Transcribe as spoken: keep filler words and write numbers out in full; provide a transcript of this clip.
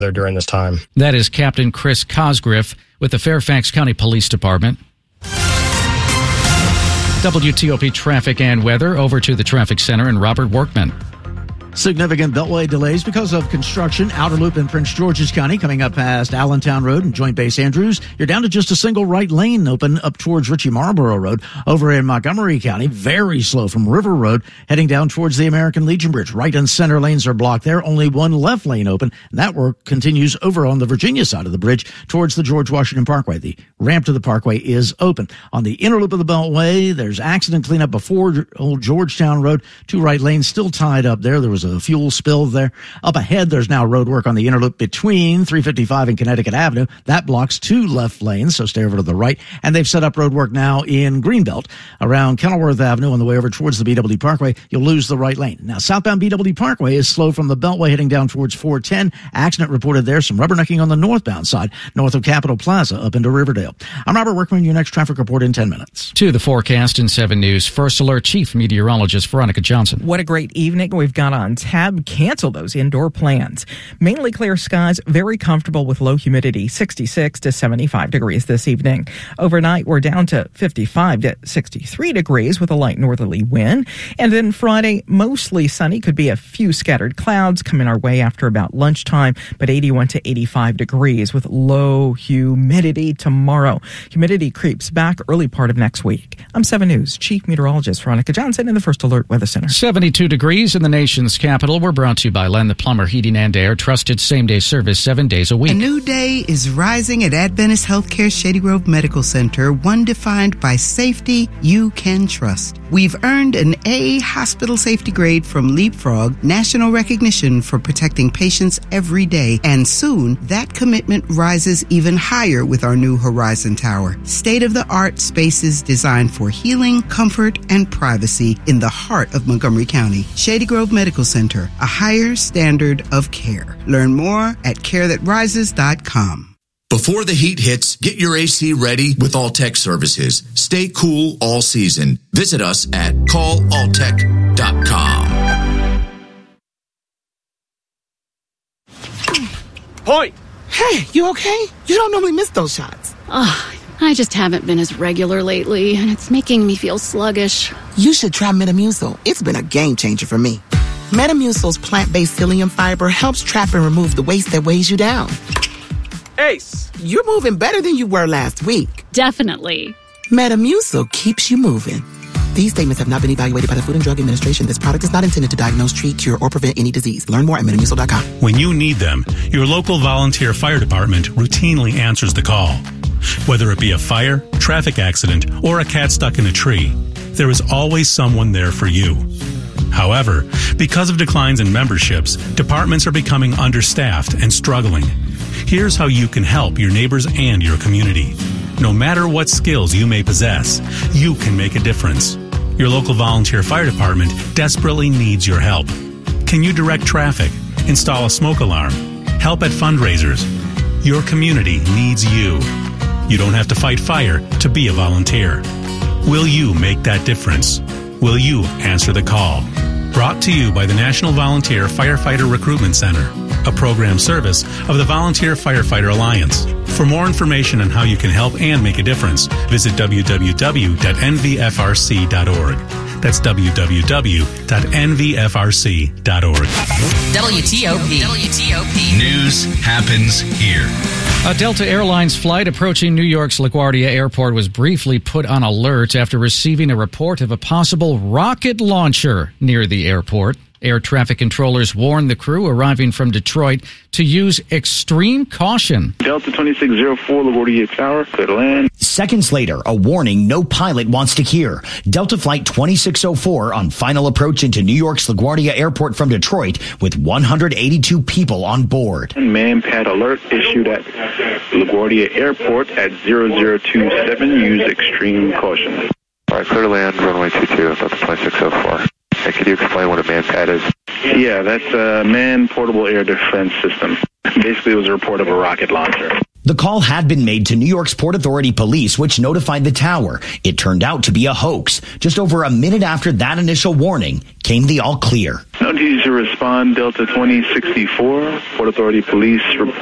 there during this time. That is Captain Chris Cosgriff with the Fairfax County Police Department. W T O P traffic and weather over to the traffic center and Robert Workman. Significant beltway delays because of construction. Outer loop in Prince George's County coming up past Allentown Road and Joint Base Andrews. You're down to just a single right lane open up towards Ritchie Marlboro Road. Over in Montgomery County, very slow from River Road heading down towards the American Legion Bridge. Right and center lanes are blocked there. Only one left lane open. And that work continues over on the Virginia side of the bridge towards the George Washington Parkway. The ramp to the parkway is open. On the inner loop of the beltway, there's accident cleanup before Old Georgetown Road. Two right lanes still tied up there. There was a fuel spill there. Up ahead, there's now road work on the inner loop between three fifty-five and Connecticut Avenue. That blocks two left lanes, so stay over to the right. And they've set up road work now in Greenbelt around Kenilworth Avenue on the way over towards the B W D Parkway. You'll lose the right lane. Now, southbound B W D Parkway is slow from the Beltway heading down towards four ten. Accident reported there. Some rubbernecking on the northbound side, north of Capitol Plaza up into Riverdale. I'm Robert Workman, your next traffic report in ten minutes. To the forecast in seven News. First Alert Chief Meteorologist Veronica Johnson. What a great evening we've got on tap. Cancel those indoor plans. Mainly clear skies, very comfortable with low humidity, sixty-six to seventy-five degrees this evening. Overnight, we're down to fifty-five to sixty-three degrees with a light northerly wind. And then Friday, mostly sunny, could be a few scattered clouds coming our way after about lunchtime, but eighty-one to eighty-five degrees with low humidity tomorrow. Humidity creeps back early part of next week. I'm seven News Chief Meteorologist Veronica Johnson in the First Alert Weather Center. seventy-two degrees in the nation's capital. We're brought to you by Len the Plumber Heating and Air. Trusted same-day service seven days a week. A new day is rising at Adventist Healthcare Shady Grove Medical Center, one defined by safety you can trust. We've earned an A hospital safety grade from Leapfrog, national recognition for protecting patients every day. And soon, that commitment rises even higher with our new Horizon Tower. State-of-the-art spaces designed for healing, comfort, and privacy in the heart of Montgomery County. Shady Grove Medical Center, a higher standard of care. Learn more at care that rises dot com. Before the heat hits, get your A C ready with Alltech Services. Stay cool all season. Visit us at call alltech dot com. Point! Hey, you okay? You don't normally miss those shots. Ugh, I just haven't been as regular lately, and it's making me feel sluggish. You should try Metamucil. It's been a game changer for me. Metamucil's plant-based psyllium fiber helps trap and remove the waste that weighs you down. Ace, you're moving better than you were last week. Definitely. Metamucil keeps you moving. These statements have not been evaluated by the Food and Drug Administration. This product is not intended to diagnose, treat, cure, or prevent any disease. Learn more at metamucil dot com. When you need them, your local volunteer fire department routinely answers the call. Whether it be a fire, traffic accident, or a cat stuck in a tree, there is always someone there for you. However, because of declines in memberships, departments are becoming understaffed and struggling. Here's how you can help your neighbors and your community. No matter what skills you may possess, you can make a difference. Your local volunteer fire department desperately needs your help. Can you direct traffic, install a smoke alarm, help at fundraisers? Your community needs you. You don't have to fight fire to be a volunteer. Will you make that difference? Will you answer the call? Brought to you by the National Volunteer Firefighter Recruitment Center, a program service of the Volunteer Firefighter Alliance. For more information on how you can help and make a difference, visit w w w dot n v f r c dot org. That's w w w dot n v f r c dot org. W T O P. W T O P. News happens here. A Delta Airlines flight approaching New York's LaGuardia Airport was briefly put on alert after receiving a report of a possible rocket launcher near the airport. Air traffic controllers warned the crew arriving from Detroit to use extreme caution. Delta twenty-six oh four, LaGuardia Tower, clear to land. Seconds later, a warning no pilot wants to hear. Delta Flight twenty-six oh four on final approach into New York's LaGuardia Airport from Detroit with one hundred eighty-two people on board. Man-pad alert issued at LaGuardia Airport at zero zero two seven. Use extreme caution. All right, clear to land, runway two two, Delta twenty-six oh four. Hey, could you explain what a man-pad is? Yeah, that's a man portable air defense system. Basically, it was a report of a rocket launcher. The call had been made to New York's Port Authority Police, which notified the tower. It turned out to be a hoax. Just over a minute after that initial warning came the all clear. No need to respond, Delta twenty sixty-four. Port Authority Police report.